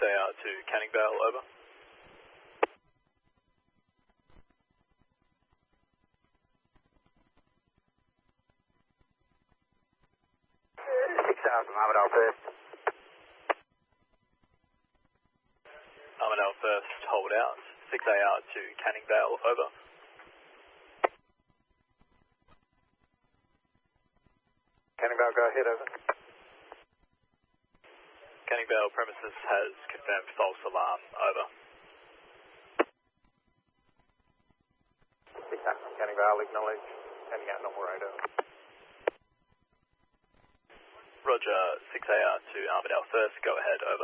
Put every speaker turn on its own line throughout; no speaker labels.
6AR to Canning Vale, over.
From Armadale first.
Armadale first, hold out. 6AR to Canning Vale, over.
Canning Vale, go ahead, over.
Canning Vale premises has confirmed false alarm, over.
Canning Vale, acknowledge. Canning out normal radar.
Roger, 6AR to Armadale first, go ahead, over.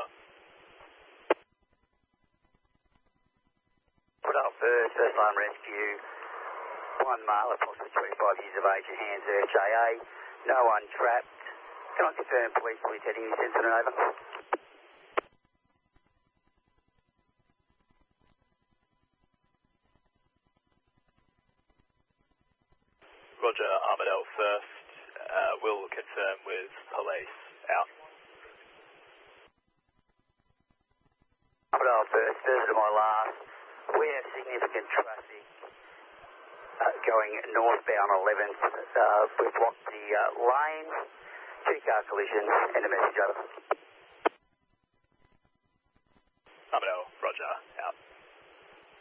Armadale first line rescue. One male, approximately 25 years of age, and hands HAA. No one trapped. Can I confirm police will be heading this incident, over?
Roger, Armadale first, will confirm with police, out.
Armadale first to my last. We have significant traffic going northbound 11th. We've blocked the lane, 2-car collision, and a message, over.
Armadale, Roger, out.